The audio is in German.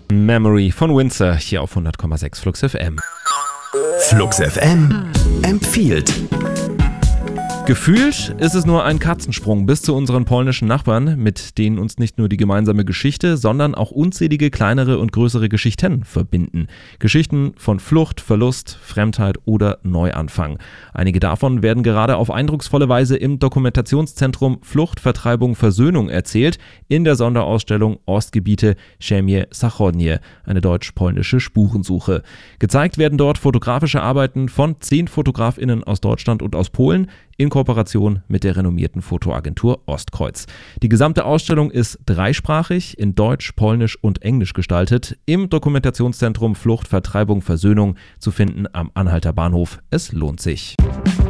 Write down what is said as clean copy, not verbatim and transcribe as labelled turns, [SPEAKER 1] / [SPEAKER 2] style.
[SPEAKER 1] Memory von Windsor hier auf 100,6 Flux FM.
[SPEAKER 2] Flux FM empfiehlt.
[SPEAKER 1] Gefühlt ist es nur ein Katzensprung bis zu unseren polnischen Nachbarn, mit denen uns nicht nur die gemeinsame Geschichte, sondern auch unzählige kleinere und größere Geschichten verbinden. Geschichten von Flucht, Verlust, Fremdheit oder Neuanfang. Einige davon werden gerade auf eindrucksvolle Weise im Dokumentationszentrum Flucht, Vertreibung, Versöhnung erzählt, in der Sonderausstellung Ostgebiete Ziemie Zachodnie, eine deutsch-polnische Spurensuche. Gezeigt werden dort fotografische Arbeiten von 10 FotografInnen aus Deutschland und aus Polen, in Kooperation mit der renommierten Fotoagentur Ostkreuz. Die gesamte Ausstellung ist dreisprachig, in Deutsch, Polnisch und Englisch gestaltet, im Dokumentationszentrum Flucht, Vertreibung, Versöhnung zu finden am Anhalter Bahnhof. Es lohnt sich.